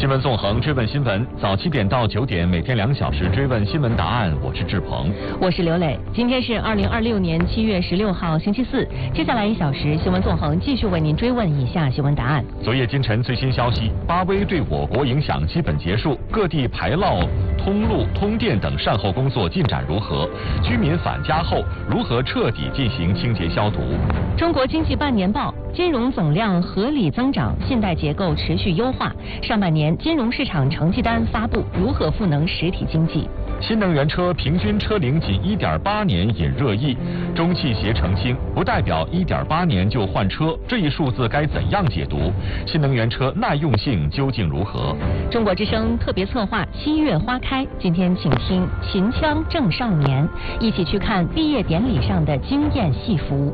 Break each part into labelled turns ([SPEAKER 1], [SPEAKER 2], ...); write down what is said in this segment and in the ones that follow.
[SPEAKER 1] 新闻纵横，追问新闻，早7点到9点，每天2小时追问新闻答案。我是志鹏，
[SPEAKER 2] 我是刘磊。今天是2026年7月16号，星期四。接下来1小时，新闻纵横继续为您追问以下新闻答案。
[SPEAKER 1] 昨夜今晨最新消息，巴威对我国影响基本结束，各地排涝、通路、通电等善后工作进展如何？居民返家后如何彻底进行清洁消毒？
[SPEAKER 2] 中国经济半年报，金融总量合理增长，信贷结构持续优化。上半年金融市场成绩单发布，如何赋能实体经济？
[SPEAKER 1] 新能源车平均车龄仅1.8年引热议，中汽协澄清，不代表1.8年就换车，这一数字该怎样解读？新能源车耐用性究竟如何？
[SPEAKER 2] 中国之声特别策划7月花开，今天请听秦腔正少年，一起去看毕业典礼上的惊艳戏服。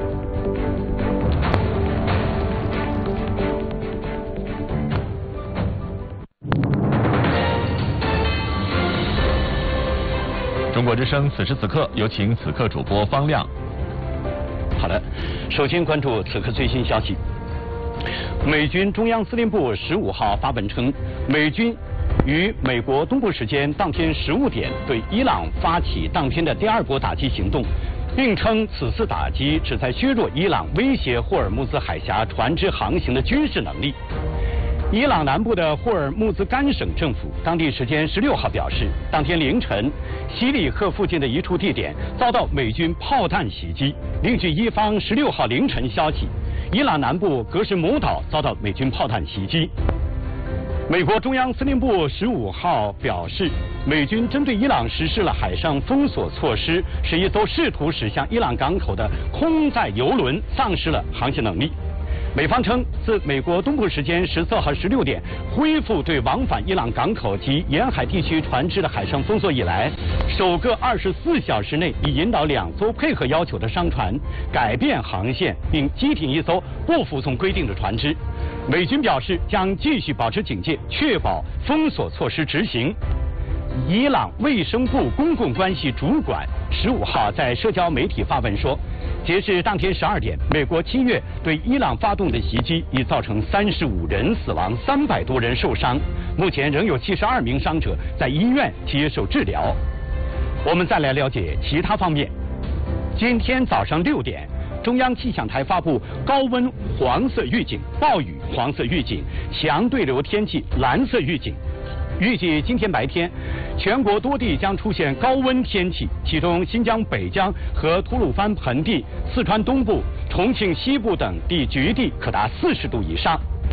[SPEAKER 1] 中国之声此时此刻，有请此刻主播方亮。
[SPEAKER 3] 好的，首先关注此刻最新消息。美军中央司令部15号发文称，美军于美国东部时间当天15点对伊朗发起当天的第2波打击行动，并称此次打击旨在削弱伊朗威胁霍尔木兹海峡船只航行的军事能力。伊朗南部的霍尔木兹干省政府当地时间16号表示，当天凌晨，西里赫附近的一处地点遭到美军炮弹袭击。另据伊方16号凌晨消息，伊朗南部格什姆岛遭到美军炮弹袭击。美国中央司令部15号表示，美军针对伊朗实施了海上封锁措施，使一艘试图驶向伊朗港口的空载油轮丧失了航行能力。美方称，自美国东部时间14号16点恢复对往返伊朗港口及沿海地区船只的海上封锁以来，首个24小时内已引导2艘配合要求的商船改变航线，并击停1艘不服从规定的船只。美军表示将继续保持警戒，确保封锁措施执行。伊朗卫生部公共关系主管15号在社交媒体发文说，截至当天12点，美国7月对伊朗发动的袭击已造成35人死亡，300多人受伤，目前仍有72名伤者在医院接受治疗。我们再来了解其他方面。今天早上6点，中央气象台发布高温黄色预警、暴雨黄色预警、强对流天气蓝色预警。预计今天白天，全国多地将出现高温天气，其中新疆北疆和吐鲁番盆地、四川东部、重庆西部等地局地可达40度以上。